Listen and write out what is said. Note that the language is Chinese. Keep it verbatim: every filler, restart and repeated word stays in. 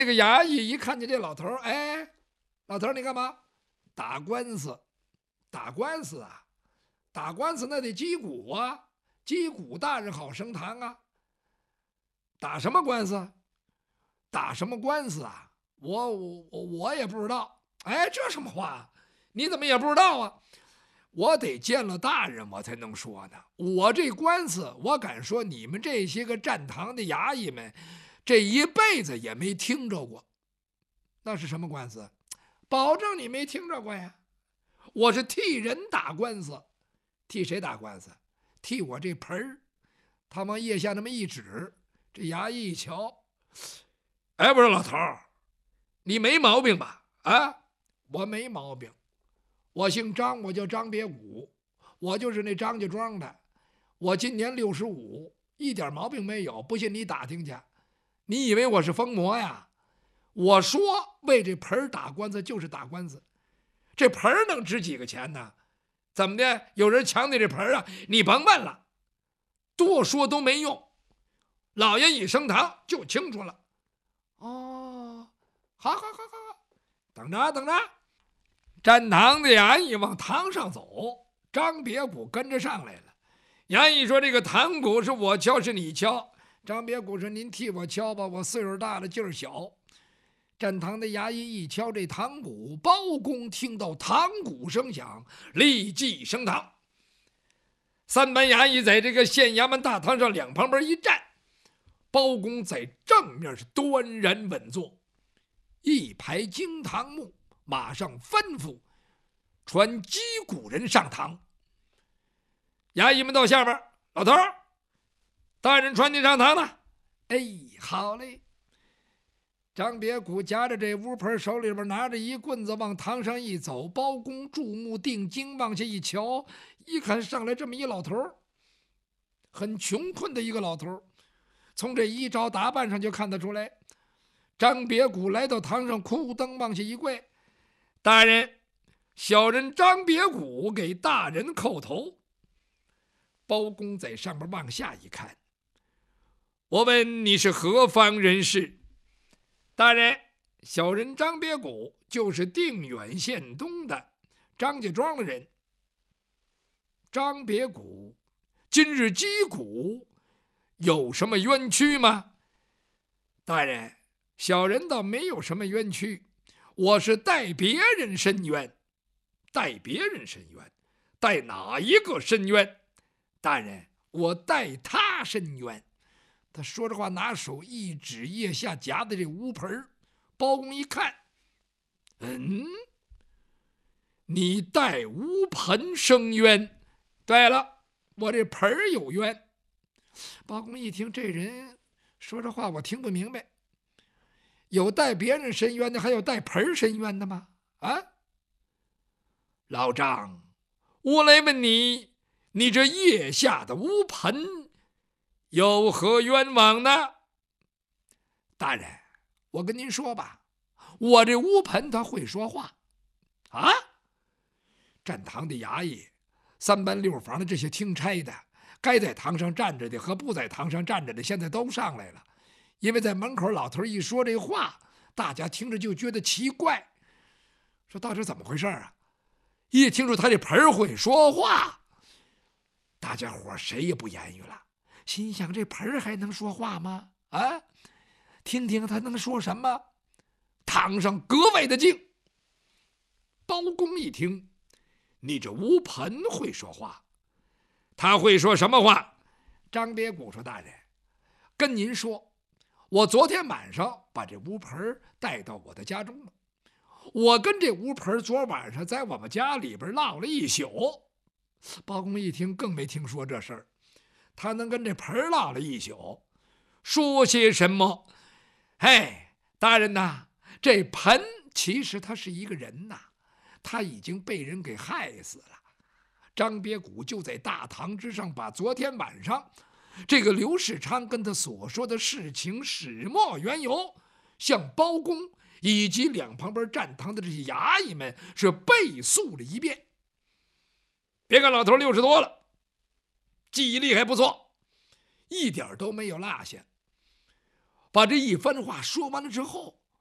这个衙役一看见这老头儿，哎，老头儿你干嘛？打官司，打官司啊，打官司那得击鼓啊，击鼓大人好升堂啊。打什么官司？打什么官司啊？我我我也不知道。哎，这什么话？你怎么也不知道啊？我得见了大人，我才能说呢。我这官司，我敢说，你们这些个站堂的衙役们，这一辈子也没听着过。那是什么官司？保证你没听着过呀。我是替人打官司，替谁打官司？替我这盆儿。他往腋下那么一指，这衙役一瞧，哎，不是老头儿，你没毛病吧？啊，我没毛病。我姓张，我叫张别谷，我就是那张家庄的。我今年六十五，一点毛病没有。不信你打听去。你以为我是疯魔呀？我说为这盆打官司就是打官司，这盆能值几个钱呢？怎么的？有人抢你这盆啊？你甭问了，多说都没用。老爷一升堂就清楚了。哦，好好好好好，等着等着。站堂的衙役往堂上走，张别谷跟着上来了。衙役说：“这个堂鼓是我敲，是你敲？”张别谷说：“您替我敲吧，我岁数大了，劲儿小。”站堂的衙役一敲这堂鼓，包公听到堂鼓声响，立即升堂。三班衙役在这个县衙门大堂上两旁边一站，包公在正面是端然稳坐，一排惊堂木。马上吩咐传击鼓人上堂。衙役们到下边，老头儿，大人传你上堂了。哎，好嘞。张别谷夹着这乌盆，手里边拿着一棍子，往堂上一走。包公注目定睛，往下一瞧，一看上来这么一老头儿，很穷困的一个老头儿，从这衣着打扮上就看得出来。张别谷来到堂上，哭噔往下一跪。大人，小人张别谷给大人叩头。包公在上面往下一看，我问你是何方人士？大人，小人张别谷就是定远县东的张家庄的人。张别谷今日击鼓有什么冤屈吗？大人，小人倒没有什么冤屈，我是代别人申冤。代别人申冤？代哪一个申冤？大人，我代他申冤。他说着话，拿手一指腋下夹的这乌盆。包公一看，嗯，你代乌盆申冤？对了，我这盆有冤。包公一听，这人说这话我听不明白。有代别人申冤的，还有代盆申冤的吗？啊，老张，我来问你，你这腋下的乌盆有何冤枉呢？大人，我跟您说吧，我这乌盆他会说话啊。站堂的衙役、三班六房的这些听差的，该在堂上站着的和不在堂上站着的，现在都上来了。因为在门口老头一说这话，大家听着就觉得奇怪，说到底怎么回事啊？一听说他这盆会说话，大家伙谁也不言语了，心想这盆还能说话吗？啊，听听他能说什么。堂上格外的静。包公一听，你这乌盆会说话，他会说什么话？张别谷说：“大人，跟您说，我昨天晚上把这乌盆带到我的家中了。我跟这乌盆昨晚上在我们家里边闹了一宿。”包公一听更没听说这事儿，他能跟这盆闹了一宿，说些什么？哎，大人呐，这盆其实他是一个人呐，他已经被人给害死了。张别谷就在大堂之上，把昨天晚上这个刘世昌跟他所说的事情始末缘由，向包公以及两旁边站堂的这些衙役们是背述了一遍。别看老头六十多了，记忆力还不错，一点都没有落下。把这一番话说完了之后，